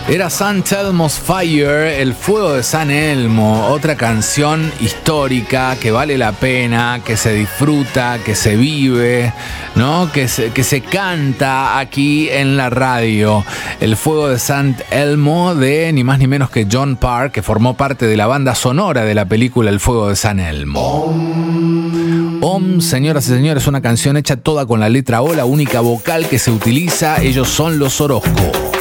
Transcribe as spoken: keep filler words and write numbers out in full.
Era St. Elmo's Fire, el fuego de San Elmo, otra canción histórica que vale la pena, que se disfruta, que se vive, ¿no? Que se, que se canta aquí en la radio. El fuego de Saint Elmo de ni más ni menos que John Parr, que formó parte de la banda sonora de la película El fuego de San Elmo. Om, Om, señoras y señores, una canción hecha toda con la letra O, la única vocal que se utiliza. Ellos son los Orozco.